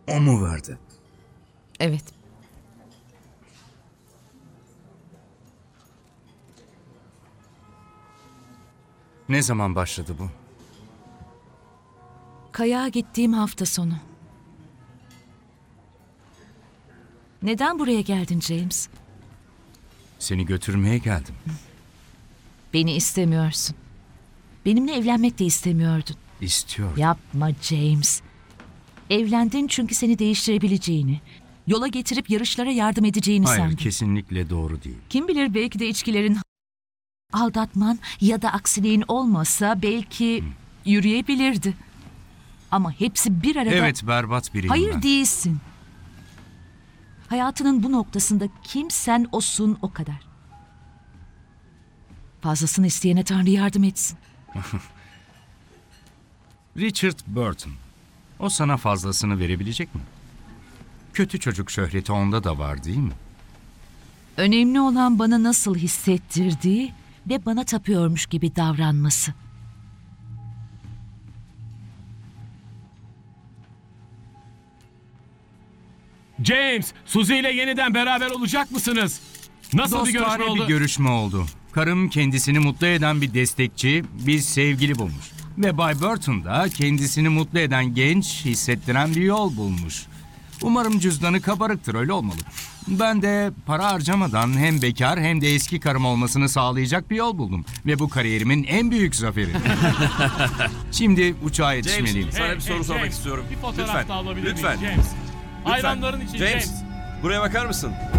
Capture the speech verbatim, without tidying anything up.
O mu verdi? Evet. Ne zaman başladı bu? Kayağa gittiğim hafta sonu. Neden buraya geldin James? Seni götürmeye geldim. Beni istemiyorsun. Benimle evlenmek de istemiyordun. İstiyor. Yapma James. Evlendin çünkü seni değiştirebileceğini, yola getirip yarışlara yardım edeceğini Hayır, sandın. kesinlikle doğru değil. Kim bilir, belki de içkilerin, aldatman ya da aksiliğin olmasa belki yürüyebilirdi. Ama hepsi bir arada... Evet, berbat biriyim Hayır ben. değilsin. Hayatının bu noktasında kim sen osun o kadar. Fazlasını isteyene Tanrı yardım etsin. Richard Burton. O sana fazlasını verebilecek mi? Kötü çocuk şöhreti onda da var değil mi? Önemli olan bana nasıl hissettirdiği ve bana tapıyormuş gibi davranması. James, Suzy ile yeniden beraber olacak mısınız? Nasıl bir görüşme Dostane oldu? bir görüşme oldu. Karım kendisini mutlu eden bir destekçi, bir sevgili bulmuş. Ve Bay Burton da kendisini mutlu eden genç, hissettiren bir yol bulmuş. Umarım cüzdanı kabarıktır, öyle olmalı. Ben de para harcamadan hem bekar hem de eski karım olmasını sağlayacak bir yol buldum. Ve bu kariyerimin en büyük zaferi. Şimdi uçağa yetişmeliyim. James, sana bir soru sormak istiyorum. Bir fotoğraf Lütfen, da alabilir lütfen. miyiz James? Lütfen. Hayranların için James. James, buraya bakar mısın?